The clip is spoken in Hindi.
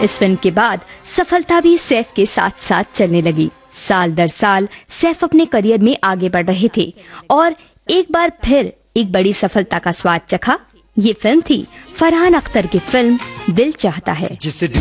इस फिल्म के बाद सफलता भी सैफ के साथ साथ चलने लगी। साल दर साल सैफ अपने करियर में आगे बढ़ रहे थे और एक बार फिर एक बड़ी सफलता का स्वाद चखा। ये फिल्म थी फरहान अख्तर की फिल्म दिल चाहता है।